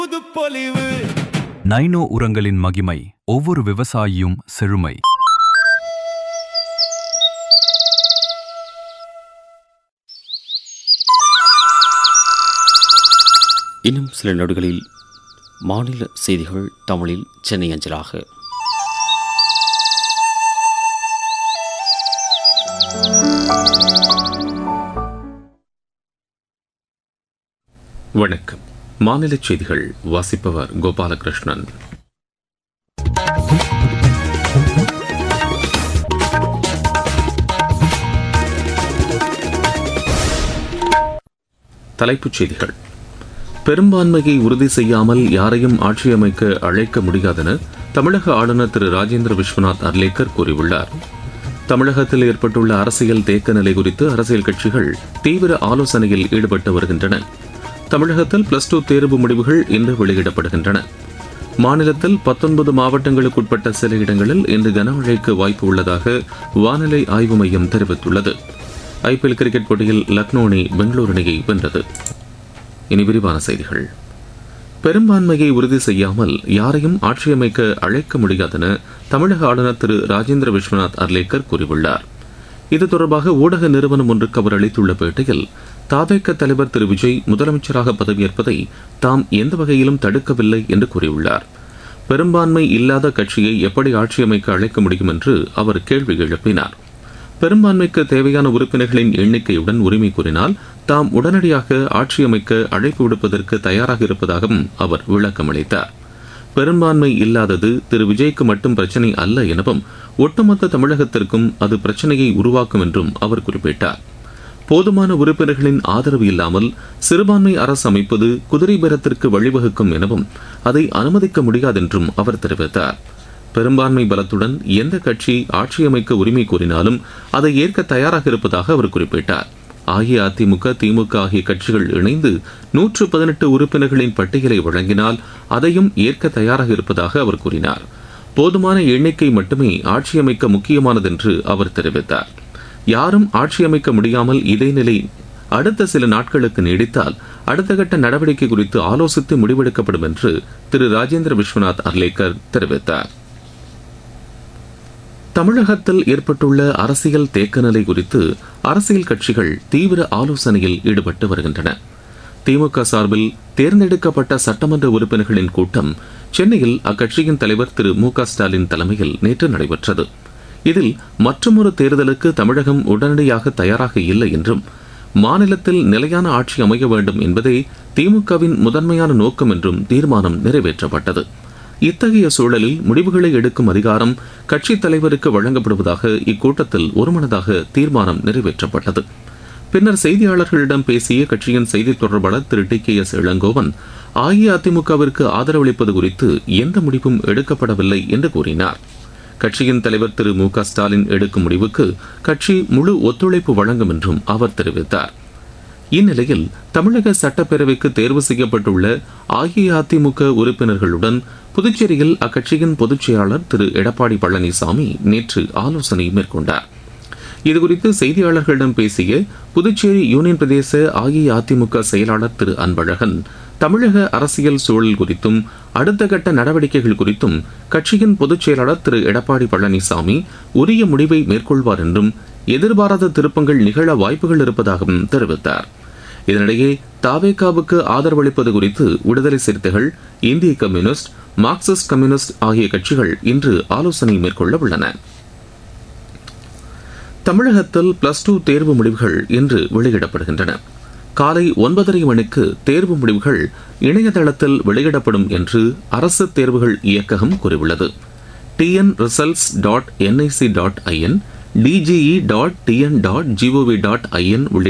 புதுப்பொலிவு. Nano உரங்களின் மகிமை, ஒவ்வொரு விவசாயியும் செழுமை. இன்னும் சில நொடிகளில் மாநில செய்திகள் தமிழில் சென்னை அஞ்சலாக. வணக்கம். மாநில செய்திகள் வாசிப்பவர் கோபாலகிருஷ்ணன். தலைப்புச் செய்திகள். பெரும்பான்மையை உறுதி செய்யாமல் யாரையும் ஆட்சியமைக்க அழைக்க முடியாதென தமிழக ஆளுநர் திரு ராஜேந்திர விஸ்வநாத் அர்லேக்கர் கூறியுள்ளார். தமிழகத்தில் ஏற்பட்டுள்ள அரசியல் தேக்க நிலை குறித்து அரசியல் கட்சிகள் தீவிர ஆலோசனையில் ஈடுபட்டு வருகின்றன. தமிழகத்தில் +2 தேர்வு முடிவுகள் இன்று வெளியிடப்படுகின்றன. மாநிலத்தில் 19 மாவட்டங்களுக்குட்பட்ட சில இடங்களில் இன்று கனமழைக்கு வாய்ப்பு உள்ளதாக வானிலை ஆய்வு மையம் தெரிவித்துள்ளது. IPL கிரிக்கெட் போட்டியில் லக்னோ அணி பெங்களூரு அணியை வென்றது. இனி விரிவான செய்திகள். பெரும்பான்மையை உறுதி செய்யாமல் யாரையும் ஆட்சியமைக்க அழைக்க முடியாதென தமிழக ஆளுநர் திரு ராஜேந்திர விஸ்வநாத் அர்லேக்கர் கூறியுள்ளார். இது தொடர்பாக ஊடக நிறுவனம் ஒன்றுக்கு அவர் அளித்துள்ள பேட்டியில், தவேக தலைவர் திரு விஜய் முதலமைச்சராக பதவியேற்பதை தாம் எந்த வகையிலும் தடுக்கவில்லை என்று கூறியுள்ளார். பெரும்பான்மை இல்லாத கட்சியை எப்படி ஆட்சியமைக்க அழைக்க முடியும் என்று அவர் கேள்வி எழுப்பினார். பெரும்பான்மைக்கு தேவையான உறுப்பினர்களின் எண்ணிக்கையுடன் உரிமை கூறினால் தாம் உடனடியாக ஆட்சியமைக்க அழைப்பு விடுப்பதற்கு தயாராக இருப்பதாகவும் அவர் விளக்கமளித்தார். பெரும்பான்மை இல்லாதது திரு விஜய்க்கு மட்டும் பிரச்சினை அல்ல எனவும் ஒட்டுமொத்த தமிழகத்திற்கும் அது பிரச்சினையை உருவாக்கும் என்றும் அவர் குறிப்பிட்டார். போதுமான உறுப்பினர்களின் ஆதரவு இல்லாமல் சிறுபான்மை அரசு அமைப்பது குதிரை பேரத்திற்கு வழிவகுக்கும் எனவும் அதை அனுமதிக்க முடியாதென்றும் அவர் தெரிவித்தார். பெரும்பான்மை பலத்துடன் எந்த கட்சி ஆட்சியமைக்க உரிமை கோரினாலும் அதை ஏற்க தயாராக இருப்பதாக அவர் குறிப்பிட்டார். அஇஅதிமுக, திமுக ஆகிய கட்சிகள் இணைந்து 118 உறுப்பினர்களின் பட்டியலை வழங்கினால் அதையும் ஏற்க தயாராக இருப்பதாக அவர் கூறினார். போதுமான எண்ணிக்கை மட்டுமே ஆட்சியமைக்க முக்கியமானதென்று அவர் தெரிவித்தார். யாரும் ஆட்சியமைக்க முடியாமல் இதே நிலை அடுத்த சில நாட்களுக்கு நீடித்தால் அடுத்த கட்ட நடவடிக்கை குறித்து ஆலோசித்து முடிவெடுக்கப்படும் என்று திரு ராஜேந்திர விஸ்வநாத் அர்லேக்கர் தெரிவித்தார். தமிழகத்தில் ஏற்பட்டுள்ள அரசியல் தேக்க நிலை குறித்து அரசியல் கட்சிகள் தீவிர ஆலோசனையில் ஈடுபட்டு வருகின்றன. திமுக சார்பில் தேர்ந்தெடுக்கப்பட்ட சட்டமன்ற உறுப்பினர்களின் கூட்டம் சென்னையில் அக்கட்சியின் தலைவர் திரு மு.க. ஸ்டாலின் தலைமையில் நேற்று நடைபெற்றது. இதில் மற்றொரு தேர்தலுக்கு தமிழகம் உடனடியாக தயாராக இல்லை என்றும் மாநிலத்தில் நிலையான ஆட்சி அமைய வேண்டும் என்பதே திமுகவின் முதன்மையான நோக்கம் என்றும் தீர்மானம் நிறைவேற்றப்பட்டது. இத்தகைய சூழலில் முடிவுகளை எடுக்கும் அதிகாரம் கட்சித் தலைவருக்கு வழங்கப்படுவதாக இக்கூட்டத்தில் ஒருமனதாக தீர்மானம் நிறைவேற்றப்பட்டது. பின்னர் செய்தியாளர்களிடம் பேசிய கட்சியின் செய்தித் தொடர்பாளர் திரு டி.கே.எஸ். இளங்கோவன், அஇஅதிமுகவிற்கு ஆதரவளிப்பது குறித்து எந்த முடிவும் எடுக்கப்படவில்லை என்று கூறினார். கட்சியின் தலைவர் திரு மு.க. ஸ்டாலின் எடுக்கும் முடிவுக்கு கட்சி முழு ஒத்துழைப்பு வழங்கும் என்றும் அவர் தெரிவித்தார். இந்நிலையில் தமிழக சட்டப்பேரவைக்கு தேர்வு செய்யப்பட்டுள்ள அஇஅதிமுக உறுப்பினர்களுடன் புதுச்சேரியில் அக்கட்சியின் பொதுச் செயலாளர் திரு எடப்பாடி பழனிசாமி நேற்று ஆலோசனை மேற்கொண்டார். இதுகுறித்து செய்தியாளர்களிடம் பேசிய புதுச்சேரி யூனியன் பிரதேச அஇஅதிமுக செயலாளர் திரு அன்பழகன், தமிழக அரசியல் சூழல் குறித்தும் அடுத்த கட்ட நடவடிக்கைகள் குறித்தும் கட்சியின் பொதுச் செயலாளர் திரு எடப்பாடி பழனிசாமி உரிய முடிவை மேற்கொள்வார் என்றும் எதிர்பாராத திருப்பங்கள் நிகழ வாய்ப்புகள் இருப்பதாகவும் தெரிவித்தார். இதனிடையே தவேகாவுக்கு ஆதரவளிப்பது குறித்து விடுதலை சிறுத்தைகள், இந்திய கம்யூனிஸ்ட், மார்க்சிஸ்ட் கம்யூனிஸ்ட் ஆகிய கட்சிகள் இன்று ஆலோசனை மேற்கொள்ள உள்ளன. தமிழகத்தில் +2 தேர்வு முடிவுகள் இன்று வெளியிடப்படுகின்றன. காலை 9:30 மணிக்கு தேர்வு முடிவுகள் இணையதளத்தில் வெளியிடப்படும் என்று அரசு தேர்வுகள் இயக்ககம் கூறியுள்ளது. tnresults.nic.in, dge.tn.gov.in